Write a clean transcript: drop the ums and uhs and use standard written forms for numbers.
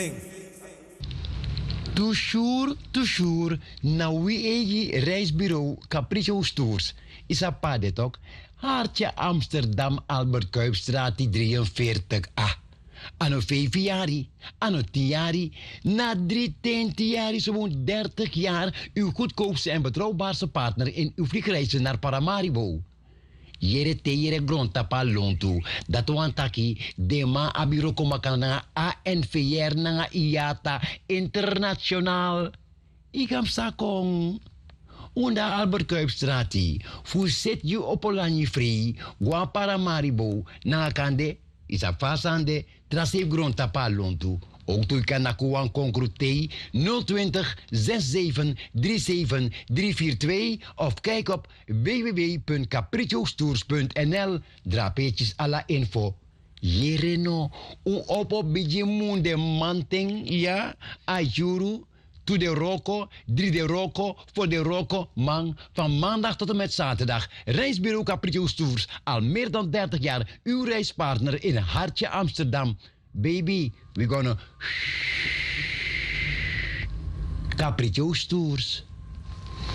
Toujours, na wie egi reisbureau Capriccio Tours. Is a padet ook. Hartje Amsterdam, Albert Kuipstraat, 43A. Anno 5 jaar, anno 10 jaar, na 10 jaar, zo'n 30 jaar, uw goedkoopste en betrouwbaarste partner in uw vliegreizen naar Paramaribo. Jere te jere grondtapa lontu. Dat wantaki de ma abiro komakana ANVR nanga IATA internationaal. Ikam sakong. Unda Albert Kuipstrati. Fu set you opolani free. Gwa Paramaribo. Nanga kande. Isa fasande. Trasef grondtapa lontu. Ook toe kan nakuan concrutei 020 67 37 342 of kijk op www.capricciostours.nl. Drapeetjes à la info. Jereno, op biji munde manting, ja, ajuru, to de roko, 3 de roko, voor de roko, man, van maandag tot en met zaterdag. Reisbureau Capriccio Tours, al meer dan 30 jaar, uw reispartner in Hartje Amsterdam. Baby, we're gonna Capriccio Tours.